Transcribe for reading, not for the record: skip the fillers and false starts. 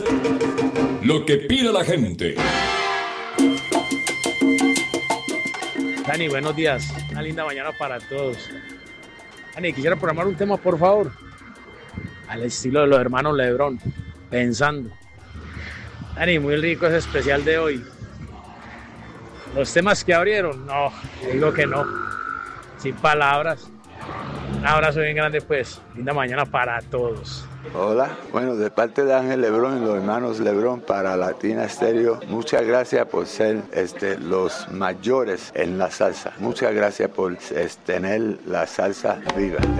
Lo que pide la gente. Dani, buenos días. Una linda mañana para todos. Dani, quisiera programar un tema, por favor. Al estilo de los hermanos Lebrón. Pensando. Dani, muy rico ese especial de hoy. Los temas que abrieron, no, digo que no. Sin palabras. Un abrazo bien grande, pues. Linda mañana para todos. Hola, bueno, de parte de Ángel Lebrón y los hermanos Lebrón para Latina Stereo, muchas gracias por ser los mayores en la salsa. Muchas gracias por tener la salsa viva.